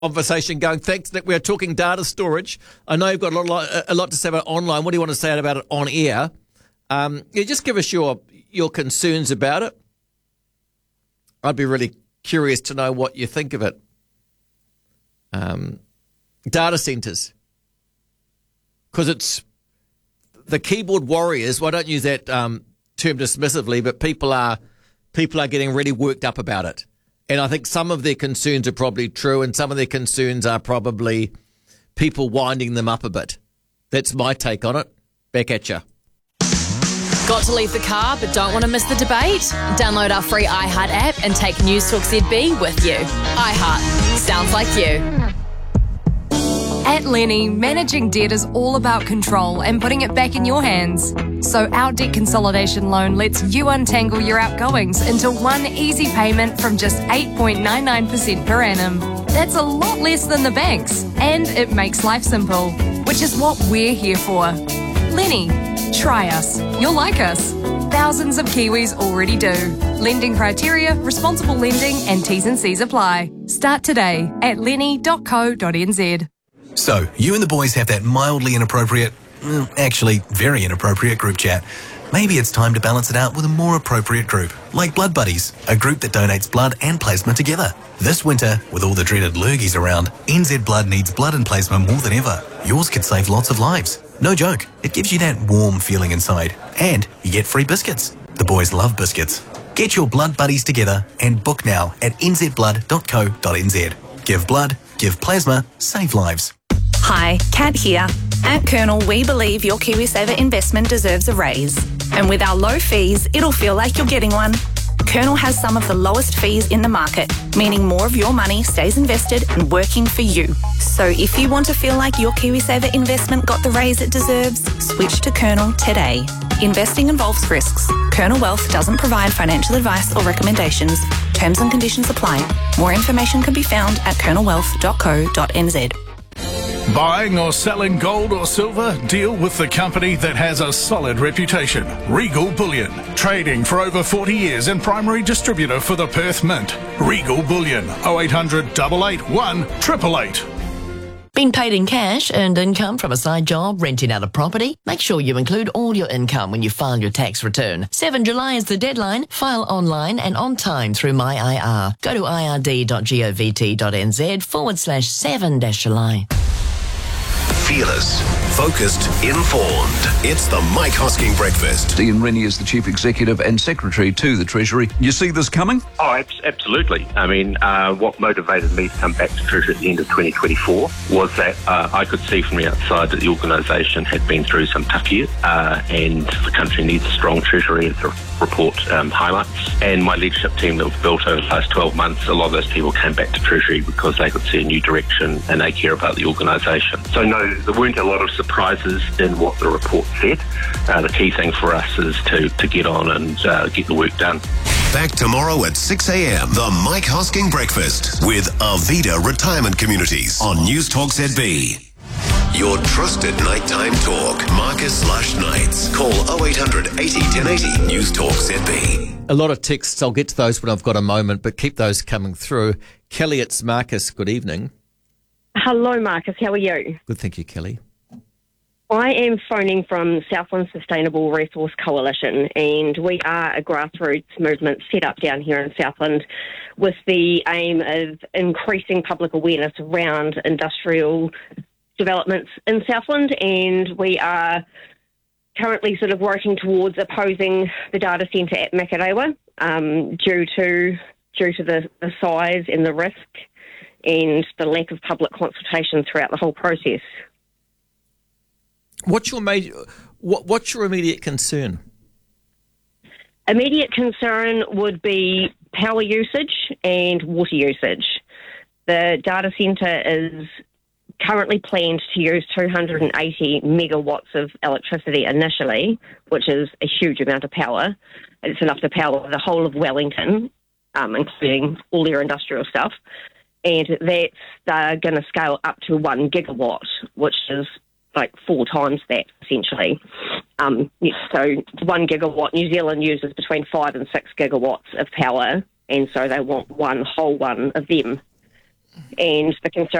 conversation going. Thanks, Nick. We're talking data storage. I know you've got a lot to say about it online. What do you want to say about it on air? Just give us your concerns about it. I'd be really curious to know what you think of it. Data centres. Because it's the keyboard warriors. Well, I don't use that term dismissively, but people are getting really worked up about it. And I think some of their concerns are probably true, and some of their concerns are probably people winding them up a bit. That's my take on it. Back at you. Got to leave the car but don't want to miss the debate? Download our free iHeart app and take News Talk ZB with you. iHeart. Sounds like you. At Lenny, managing debt is all about control and putting it back in your hands. So our debt consolidation loan lets you untangle your outgoings into one easy payment from just 8.99% per annum. That's a lot less than the banks, and it makes life simple, which is what we're here for. Lenny, try us. You'll like us. Thousands of Kiwis already do. Lending criteria, responsible lending and T's and C's apply. Start today at lenny.co.nz. So, you and the boys have that mildly inappropriate, actually very inappropriate group chat. Maybe it's time to balance it out with a more appropriate group, like Blood Buddies, a group that donates blood and plasma together. This winter, with all the dreaded lurgies around, NZ Blood needs blood and plasma more than ever. Yours could save lots of lives. No joke, it gives you that warm feeling inside. And you get free biscuits. The boys love biscuits. Get your Blood Buddies together and book now at nzblood.co.nz. Give blood, give plasma, save lives. Hi, Kat here. At Colonel, we believe your KiwiSaver investment deserves a raise. And with our low fees, it'll feel like you're getting one. Colonel has some of the lowest fees in the market, meaning more of your money stays invested and working for you. So if you want to feel like your KiwiSaver investment got the raise it deserves, switch to Colonel today. Investing involves risks. Colonel Wealth doesn't provide financial advice or recommendations. Terms and conditions apply. More information can be found at colonelwealth.co.nz. Buying or selling gold or silver? Deal with the company that has a solid reputation. Regal Bullion. Trading for over 40 years and primary distributor for the Perth Mint. Regal Bullion. 0800 881 888. Been paid in cash, earned income from a side job, renting out a property? Make sure you include all your income when you file your tax return. 7 July is the deadline. File online and on time through MyIR. Go to ird.govt.nz/7-July. Fearless, focused, informed. It's the Mike Hosking Breakfast. Ian Rennie is the Chief Executive and Secretary to the Treasury. You see this coming? Oh, absolutely. I mean, what motivated me to come back to Treasury at the end of 2024 was that I could see from the outside that the organisation had been through some tough years and the country needs a strong Treasury, as the report highlights. And my leadership team that was built over the last 12 months, a lot of those people came back to Treasury because they could see a new direction and they care about the organisation. So no, there weren't a lot of surprises in what the report said. The key thing for us is to get on and get the work done. Back tomorrow at 6 a.m. The Mike Hosking Breakfast with Arvida Retirement Communities on News Talk ZB. Your trusted nighttime talk. Marcus/Knights. Call 0800 80 1080 News Talk ZB. A lot of texts. I'll get to those when I've got a moment, but keep those coming through. Kelly, it's Marcus. Good evening. Hello, Marcus. How are you? Good, thank you, Kelly. I am phoning from Southland Sustainable Resource Coalition, and we are a grassroots movement set up down here in Southland with the aim of increasing public awareness around industrial developments in Southland, and we are currently sort of working towards opposing the data centre at Makarewa due to the size and the risk and the lack of public consultation throughout the whole process. What's your immediate concern? Immediate concern would be power usage and water usage. The data centre is currently planned to use 280 megawatts of electricity initially, which is a huge amount of power. It's enough to power the whole of Wellington, including all their industrial stuff. And they're going to scale up to 1 gigawatt, which is like 4 times that, essentially. So 1 gigawatt, New Zealand uses between 5 and 6 gigawatts of power, and so they want one of them. And the concern